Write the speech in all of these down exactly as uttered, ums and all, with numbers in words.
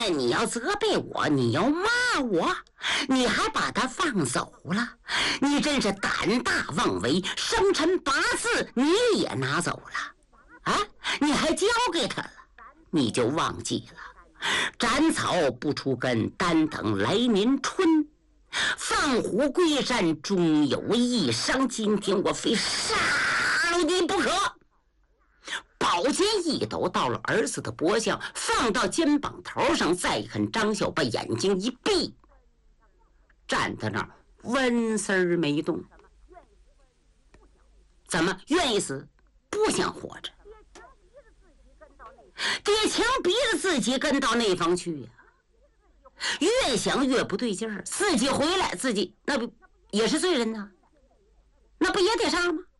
你要责备我，你要骂我，你还把他放走了，你真是胆大妄为，生辰八字你也拿走了啊！你还交给他了，你就忘记了，斩草不除根，单等来年春。放虎归山终有一伤，今天我非杀了你不可。宝剑一抖到了儿子的脖项，放到肩膀头上，再一看张孝把眼睛一闭，站在那儿纹丝儿没动。怎么愿意死，不想活着？爹强逼着自己跟到那方去呀、啊，越想越不对劲儿，自己回来，自己那不也是罪人呢？那不也得杀吗？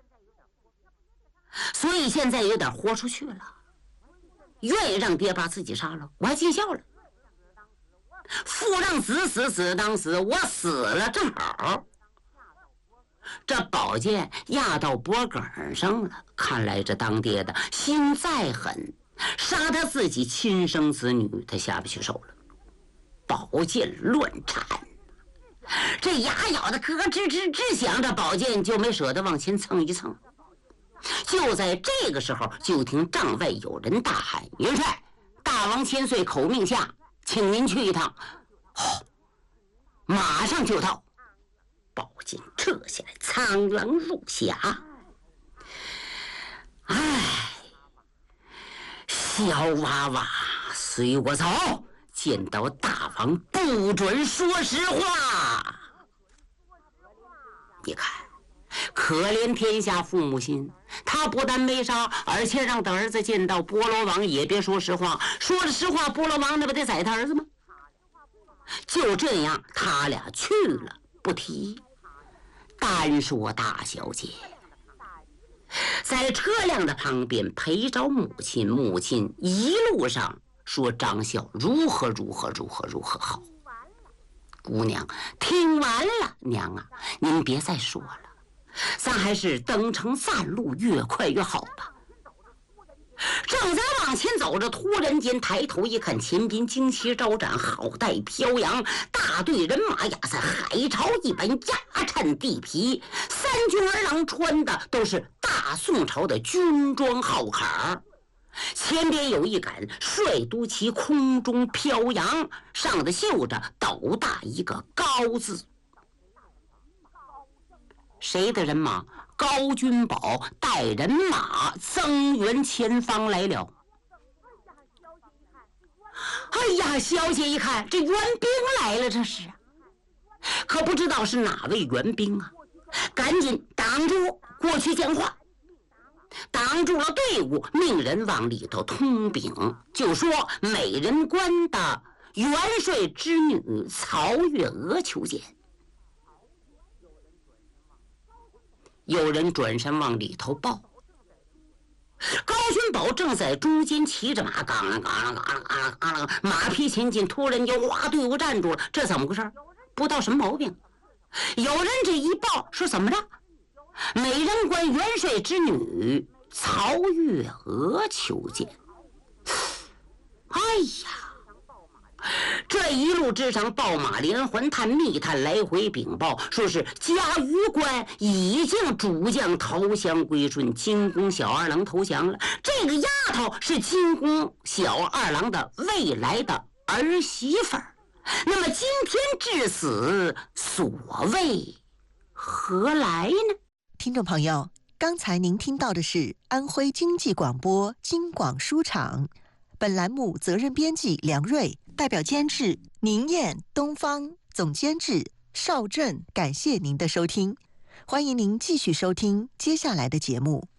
所以现在有点豁出去了，愿意让爹把自己杀了，我还尽孝了。父让子死，子当死，我死了正好。这宝剑压到脖梗上了，看来这当爹的心再狠，杀他自己亲生子女他下不去手了。宝剑乱缠，这牙咬的咯吱吱吱响，这宝剑就没舍得往前蹭一蹭。就在这个时候，就听帐外有人大喊：“元帅，大王千岁口命下，请您去一趟。”哦，马上就到。宝剑撤下来，苍狼入匣。哎，小娃娃，随我走，见到大王不准说实话。你看，可怜天下父母心，他不但没杀，而且让他儿子见到波罗王也别说实话，说了实话，波罗王那不得宰他儿子吗？就这样，他俩去了不提，单说大小姐在车辆的旁边陪着母亲，母亲一路上说张孝如何如何如何如何好。姑娘听完了，娘啊，您别再说了，咱还是登城散路，越快越好吧。正在往前走着，突然间抬头一看，前边旌旗招展，好带飘扬，大队人马呀，在海潮一般压颤地皮。三军儿郎穿的都是大宋朝的军装号坎，前边有一杆帅都旗空中飘扬，上的绣着斗大一个高字。谁的人马？高君宝带人马增援前方来了。哎呀，小姐一看，这援兵来了，这是，可不知道是哪位援兵啊！赶紧挡住，过去讲话。挡住了队伍，命人往里头通禀，就说美人关的元帅之女曹月娥求见。有人转身往里头报，高君宝正在中间骑着马，嘎啦嘎啦嘎啦嘎啦嘎啦，马匹前进，突然就哗，队伍站住了，这怎么回事？不知道什么毛病。有人这一报说怎么着？美人关元帅之女曹月娥求见。哎呀，这一路之上，报马连环探、密探来回禀报，说是嘉峪关已经主将投降归顺，金宫小二郎投降了。这个丫头是金宫小二郎的未来的儿媳妇儿。那么今天至死，所谓何来呢？ 听众朋友，刚才您听到的是安徽经济广播京广书场，本栏目责任编辑梁瑞，代表监制宁燕、东方，总监制邵振。感谢您的收听，欢迎您继续收听接下来的节目。